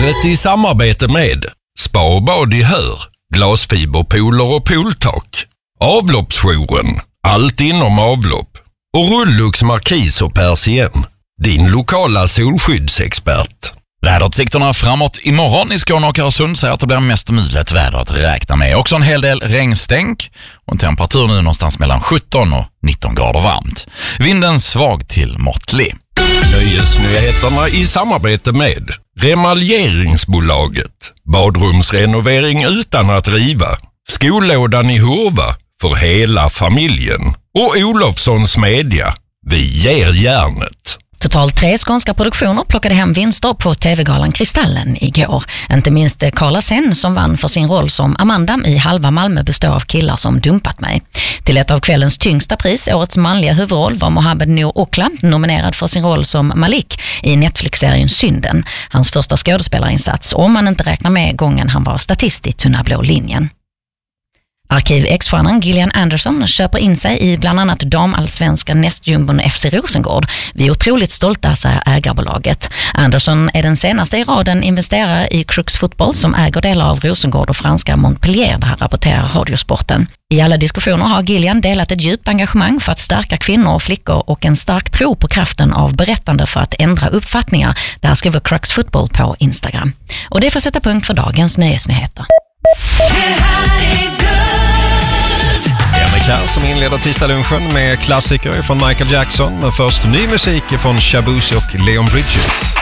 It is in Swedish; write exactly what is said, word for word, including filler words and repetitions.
Vädret i samarbete med Spa och bad i Hör, glasfiberpooler och pooltak, Avloppsjouren, allt inom avlopp och Rullux Markis och Persien, din lokala solskyddsexpert. Väderutsikterna framåt imorgon i Skåne och Öresund säger att det blir mest mulet väder att räkna med. Också en hel del regnstänk och en temperatur nu någonstans mellan sjutton och nitton grader varmt. Vinden svag till måttlig. Nöjesnyheterna i samarbete med Remaljeringsbolaget, badrumsrenovering utan att riva, Skolådan i Hurva för hela familjen och Olofssons Media, vi ger järnet. Totalt tre skånska produktioner plockade hem vinster på tv-galan Kristallen igår. Inte minst Carla Sen som vann för sin roll som Amanda i Halva Malmö består av killar som dumpat mig. Till ett av kvällens tyngsta pris, årets manliga huvudroll, var Mohamed Noor Okla nominerad för sin roll som Malik i Netflix-serien Synden. Hans första skådespelarinsats, om man inte räknar med gången han var statist i Tunna blå linjen. Arkiv-ex-stjärnan Gillian Anderson köper in sig i bland annat damallsvenska nästjumbon F C Rosengård. Vi är otroligt stolta, säger ägarbolaget. Anderson är den senaste i raden investerare i Crux Football som äger delar av Rosengård och franska Montpellier, det här rapporterar Radiosporten. I alla diskussioner har Gillian delat ett djupt engagemang för att stärka kvinnor och flickor och en stark tro på kraften av berättande för att ändra uppfattningar. Det här skriver Crux Football på Instagram. Och det får sätta punkt för dagens nöjesnyheter. Här som inleder tisdagslunchen med klassiker från Michael Jackson, men först ny musik från Shabuzi och Leon Bridges.